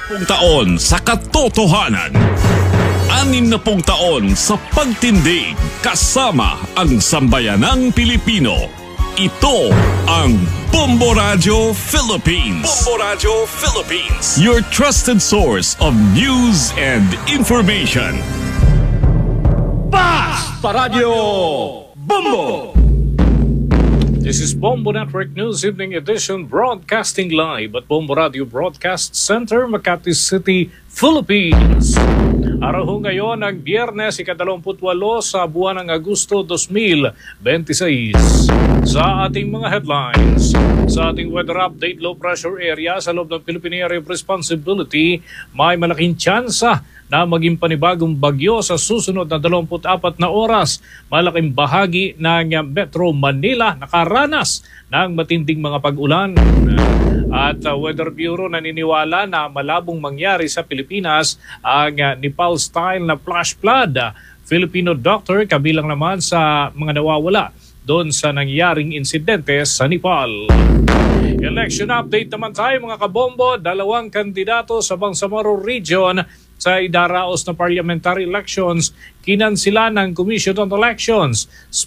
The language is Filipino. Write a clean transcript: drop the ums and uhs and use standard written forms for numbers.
taon sa katotohanan. 60 taon sa pagtindig kasama ang sambayanang Pilipino. Ito ang Bombo Radio Philippines. Bombo Radio Philippines. Your trusted source of news and information. Basta Radio Bombo! This is Bombo Network News Evening Edition, broadcasting live at Bombo Radio Broadcast Center, Makati City, Philippines. Araw ho ngayon ang Biyernes, ika-28 sa buwan ng Agosto 2026. Sa ating mga headlines, sa ating weather update, low pressure area sa loob ng Philippine Area of Responsibility, may malaking tsansa na maging panibagong bagyo sa susunod na 24 na oras. Malaking bahagi ng Metro Manila nakaranas ng matinding mga pag-ulan. At Weather Bureau naniniwala na malabong mangyari sa Pilipinas ang Nepal-style na flash flood. Filipino doctor kabilang naman sa mga nawawala doon sa nangyaring insidente sa Nepal. Election update naman tayo mga kabombo. 2 kandidato sa Bangsamoro Region sa idaraos na parliamentary elections kinansila ng Commission on Elections.